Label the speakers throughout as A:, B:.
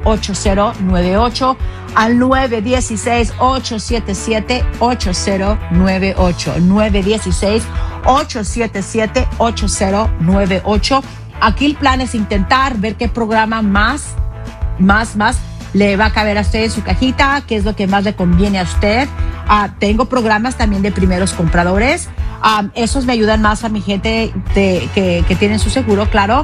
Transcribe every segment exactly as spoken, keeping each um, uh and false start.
A: ocho cero nueve ocho, al nueve uno seis, ocho siete siete, ocho cero nueve ocho, nueve uno seis, ocho siete siete, ocho cero nueve ocho. Aquí el plan es intentar ver qué programa más, más, más le va a caber a usted en su cajita, qué es lo que más le conviene a usted. Uh, tengo programas también de primeros compradores. Um, esos me ayudan más a mi gente de, que, que tienen su seguro, claro.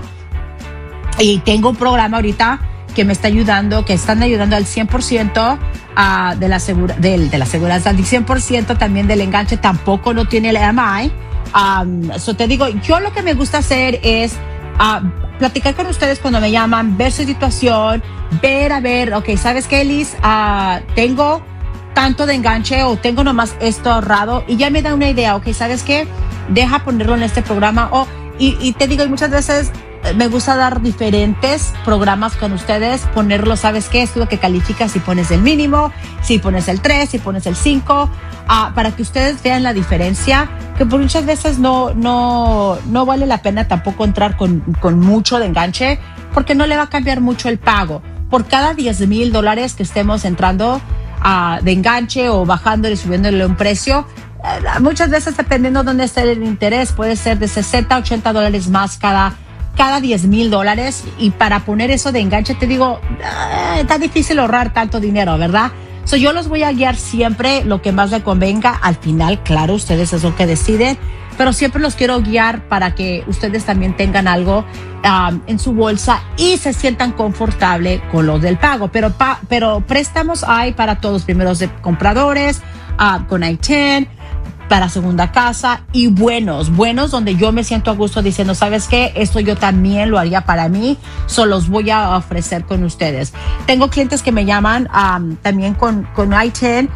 A: Y tengo un programa ahorita que me está ayudando, que están ayudando al cien por ciento uh, de la segura, del, de la seguridad, al cien por ciento también del enganche. Tampoco no tiene el M I. Um, so te digo, yo lo que me gusta hacer es uh, platicar con ustedes cuando me llaman, ver su situación, ver, a ver, ok, ¿sabes qué, Liz? Uh, tengo tanto de enganche o tengo nomás esto ahorrado y ya me da una idea, ok, ¿sabes qué? Deja ponerlo en este programa. Oh, y, y te digo, y muchas veces me gusta dar diferentes programas con ustedes, ponerlo, ¿sabes qué? Esto es lo que califica si pones el mínimo, si pones el tres, si pones el cinco, uh, para que ustedes vean la diferencia, que por muchas veces no, no, no vale la pena tampoco entrar con, con mucho de enganche, porque no le va a cambiar mucho el pago. Por cada diez mil dólares que estemos entrando uh, de enganche o bajándole y subiéndole un precio, uh, muchas veces dependiendo de dónde esté el interés, puede ser de sesenta, ochenta dólares más cada cada diez mil dólares, y para poner eso de enganche te digo, eh, está difícil ahorrar tanto dinero, ¿verdad? So, yo los voy a guiar siempre lo que más les convenga. Al final, claro, ustedes es lo que deciden, pero siempre los quiero guiar para que ustedes también tengan algo um, en su bolsa y se sientan confortable con lo del pago. Pero, pa, pero préstamos hay para todos, primeros de compradores, uh, con I diez, para segunda casa, y buenos, buenos donde yo me siento a gusto diciendo, ¿sabes qué? Esto yo también lo haría para mí, solo los voy a ofrecer con ustedes. Tengo clientes que me llaman um, también con, con I diez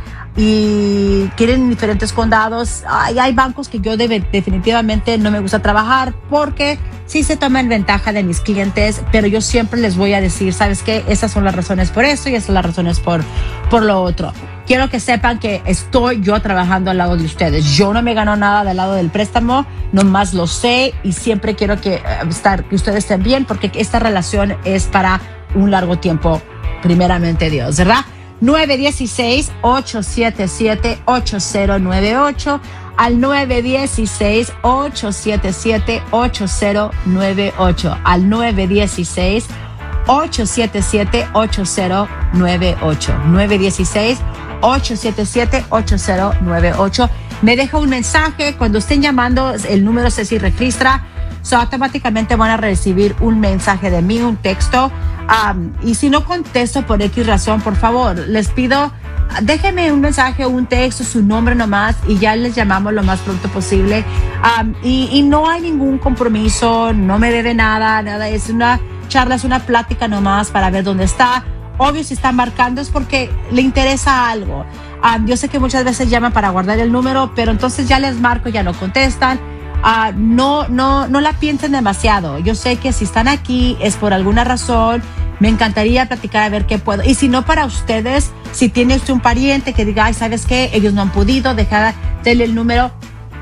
A: y quieren diferentes condados. Hay, hay bancos que yo debe, definitivamente no me gusta trabajar porque sí se toman ventaja de mis clientes, pero yo siempre les voy a decir, ¿sabes qué? Esas son las razones por esto y esas son las razones por, por lo otro. Quiero que sepan que estoy yo trabajando al lado de ustedes. Yo no me gano nada del lado del préstamo, nomás lo sé, y siempre quiero que, uh, estar, que ustedes estén bien, porque esta relación es para un largo tiempo, primeramente Dios, ¿verdad? nueve uno seis, ocho siete siete, ocho cero nueve ocho, al nueve uno seis, ocho siete siete, ocho cero nueve ocho, al nueve uno seis, ocho siete siete, ocho cero nueve ocho, nueve uno seis, ocho siete siete, ocho cero nueve ocho. Me deja un mensaje. Cuando estén llamando, el número se registra, so automáticamente van a recibir un mensaje de mí, un texto. Um, y si no contesto por X razón, por favor, les pido, déjenme un mensaje, un texto, su nombre nomás, y ya les llamamos lo más pronto posible. Um, y, y no hay ningún compromiso, no me debe nada, nada, es una charla, es una plática nomás para ver dónde está. Obvio, si está marcando es porque le interesa algo. Um, yo sé que muchas veces llaman para guardar el número, pero entonces ya les marco, ya no contestan. Uh, no, no, no la piensen demasiado. Yo sé que si están aquí es por alguna razón. Me encantaría platicar a ver qué puedo. Y si no, para ustedes, si tiene usted un pariente que diga, ay, ¿sabes qué? Ellos no han podido dejar darle el número.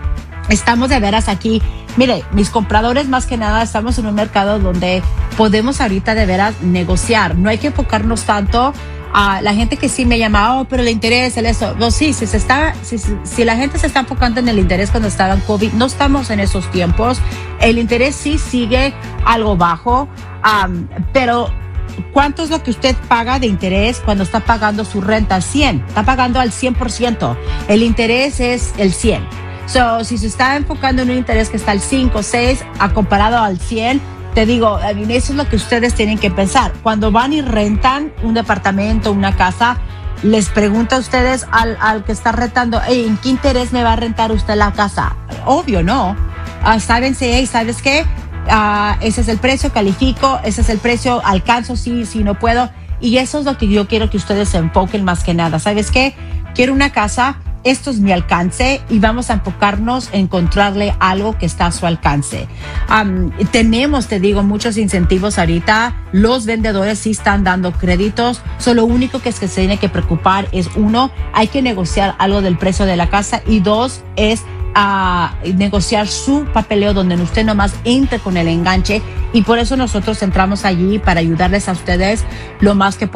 A: Estamos de veras aquí. Mire, mis compradores, más que nada, estamos en un mercado donde podemos ahorita de veras negociar. No hay que enfocarnos tanto a la gente que sí me llama, oh, pero el interés, el eso. No, sí, si, se está, si, si la gente se está enfocando en el interés cuando estaba en COVID, no estamos en esos tiempos. El interés sí sigue algo bajo, um, pero ¿cuánto es lo que usted paga de interés cuando está pagando su renta al cien? Está pagando al cien por ciento. El interés es el cien. So, si se está enfocando en un interés que está al cinco, seis, a comparado al cien, te digo, eso es lo que ustedes tienen que pensar. Cuando van y rentan un departamento, una casa, les pregunta a ustedes al, al que está rentando, hey, ¿en qué interés me va a rentar usted la casa? Obvio, no. Uh, sábense, hey, ¿sabes qué? Uh, ese es el precio, califico, ese es el precio, alcanzo, sí, sí, no puedo. Y eso es lo que yo quiero que ustedes se enfoquen más que nada. ¿Sabes qué? Quiero una casa, esto es mi alcance, y vamos a enfocarnos en encontrarle algo que está a su alcance. Um, tenemos, te digo, muchos incentivos ahorita. Los vendedores sí están dando créditos. So, lo único que, es que se tiene que preocupar es, uno, hay que negociar algo del precio de la casa, y dos, es a negociar su papeleo donde usted nomás entre con el enganche, y por eso nosotros entramos allí para ayudarles a ustedes lo más que podemos.